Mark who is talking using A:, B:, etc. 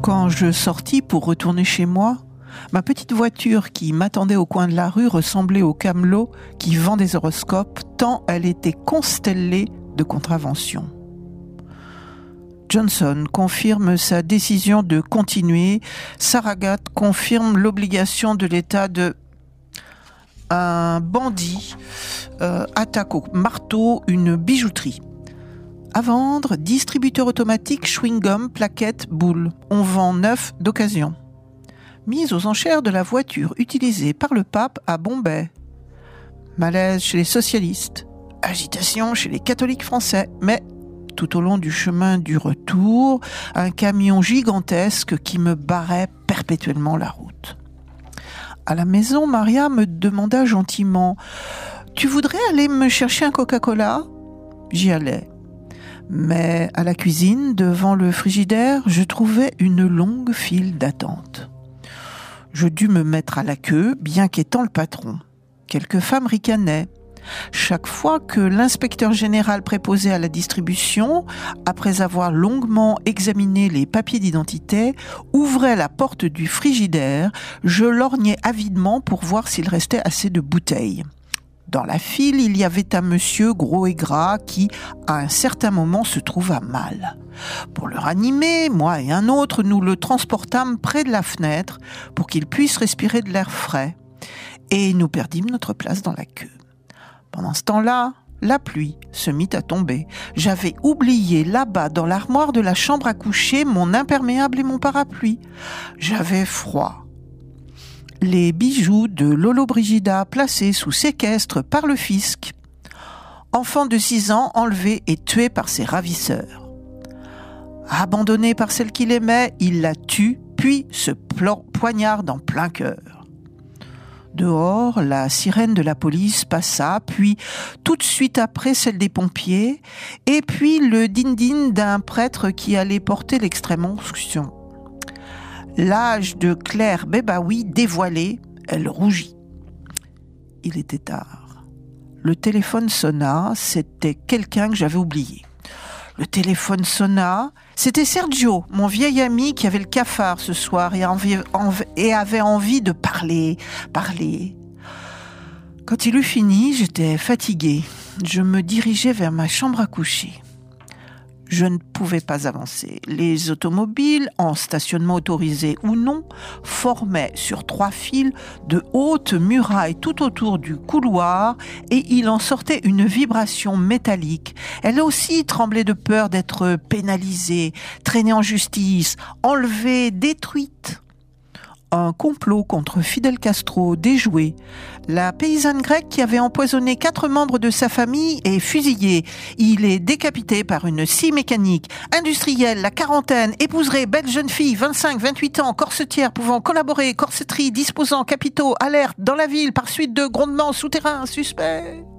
A: Quand je sortis pour retourner chez moi, ma petite voiture qui m'attendait au coin de la rue ressemblait au camelot qui vend des horoscopes tant elle était constellée de contraventions. Johnson confirme sa décision de continuer. Saragat confirme l'obligation de l'État de... Un bandit attaque au marteau une bijouterie. À vendre, distributeur automatique, chewing-gum, plaquettes, boules. On vend 9 d'occasion. Mise aux enchères de la voiture utilisée par le pape à Bombay. Malaise chez les socialistes. Agitation chez les catholiques français. Mais tout au long du chemin du retour, un camion gigantesque qui me barrait perpétuellement la route. À la maison, Maria me demanda gentiment « Tu voudrais aller me chercher un Coca-Cola ?» J'y allais. Mais à la cuisine, devant le frigidaire, je trouvais une longue file d'attente. Je dus me mettre à la queue, bien qu'étant le patron. Quelques femmes ricanaient. Chaque fois que l'inspecteur général préposé à la distribution, après avoir longuement examiné les papiers d'identité, ouvrait la porte du frigidaire, je lorgnais avidement pour voir s'il restait assez de bouteilles. Dans la file, il y avait un monsieur gros et gras qui, à un certain moment, se trouva mal. Pour le ranimer, moi et un autre, nous le transportâmes près de la fenêtre pour qu'il puisse respirer de l'air frais. Et nous perdîmes notre place dans la queue. Pendant ce temps-là, la pluie se mit à tomber. J'avais oublié là-bas, dans l'armoire de la chambre à coucher, mon imperméable et mon parapluie. J'avais froid. Les bijoux de Lolo Brigida placés sous séquestre par le fisc. Enfant de 6 ans enlevé et tué par ses ravisseurs. Abandonné par celle qu'il aimait, il la tue, puis se poignarde en plein cœur. Dehors, la sirène de la police passa, puis tout de suite après celle des pompiers, et puis le din-din d'un prêtre qui allait porter l'extrême onction. L'âge de Claire Bebaoui dévoilé, elle rougit. Il était tard. Le téléphone sonna, c'était quelqu'un que j'avais oublié. Le téléphone sonna, c'était Sergio, mon vieil ami qui avait le cafard ce soir et avait envie de parler. Quand il eut fini, j'étais fatiguée. Je me dirigeais vers ma chambre à coucher. Je ne pouvais pas avancer. Les automobiles, en stationnement autorisé ou non, formaient sur 3 fils de hautes murailles tout autour du couloir et il en sortait une vibration métallique. Elle aussi tremblait de peur d'être pénalisée, traînée en justice, enlevée, détruite. Un complot contre Fidel Castro déjoué. La paysanne grecque qui avait empoisonné 4 membres de sa famille est fusillée. Il est décapité par une scie mécanique. Industriel, la quarantaine, épouserait belle jeune fille, 25-28 ans, corsetière, pouvant collaborer, corsetterie, disposant capitaux, alerte dans la ville par suite de grondements souterrains suspects.